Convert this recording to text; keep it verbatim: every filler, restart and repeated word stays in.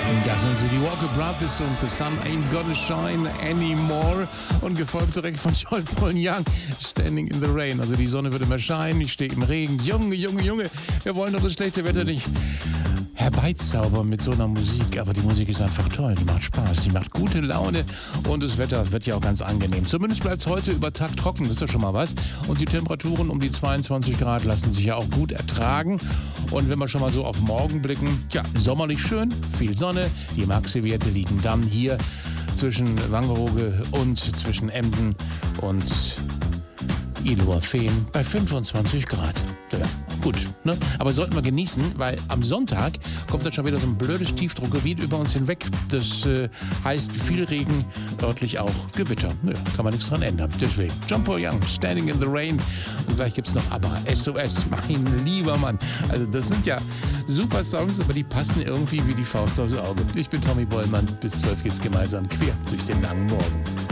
Das sind sie, die Walker Brothers und The Sun Ain't Gonna Shine Anymore. Und gefolgt direkt von John Paul Young, Standing in the Rain. Also die Sonne wird immer scheinen, ich stehe im Regen. Junge, Junge, Junge, wir wollen doch das schlechte Wetter nicht herbeizaubern mit so einer Musik. Aber die Musik ist einfach toll, die macht Spaß, die macht gute Laune. Und das Wetter wird ja auch ganz angenehm. Zumindest bleibt es heute über Tag trocken, das ist ja schon mal was. Und die Temperaturen um die zweiundzwanzig Grad lassen sich ja auch gut ertragen. Und wenn wir schon mal so auf morgen blicken, ja, sommerlich schön, viel Sonne. Die Maxi-Werte liegen dann hier zwischen Wangerooge und zwischen Emden und Illoa-Fehn bei fünfundzwanzig Grad. Ja, gut, ne? Aber sollten wir genießen, weil am Sonntag kommt dann schon wieder so ein blödes Tiefdruckgebiet über uns hinweg. Das äh, heißt viel Regen, örtlich auch Gewitter. Ja, kann man nichts dran ändern. Deswegen, John Paul Young, Standing in the Rain. Und gleich gibt's noch aber S O S, mein lieber Mann. Also das sind ja super Songs, aber die passen irgendwie wie die Faust aufs Auge. Ich bin Tommy Bollmann. Bis zwölf geht's gemeinsam quer durch den langen Morgen.